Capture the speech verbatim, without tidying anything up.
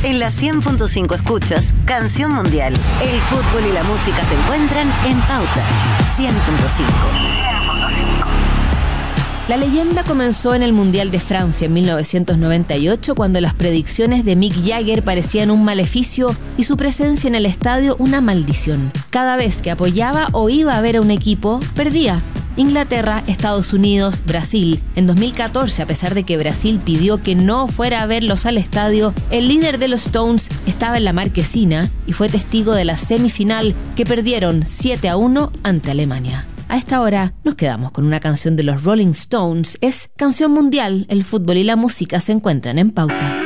En la cien punto cinco escuchas Canción Mundial. El fútbol y la música se encuentran en Pauta cien punto cinco. La leyenda comenzó en el Mundial de Francia en mil novecientos noventa y ocho, cuando las predicciones de Mick Jagger parecían un maleficio y su presencia en el estadio una maldición. Cada vez que apoyaba o iba a ver a un equipo, perdía. Inglaterra, Estados Unidos, Brasil. En dos mil catorce, a pesar de que Brasil pidió que no fuera a verlos al estadio, el líder de los Stones estaba en la marquesina y fue testigo de la semifinal que perdieron siete a uno ante Alemania. A esta hora nos quedamos con una canción de los Rolling Stones. Es Canción Mundial. El fútbol y la música se encuentran en Pauta.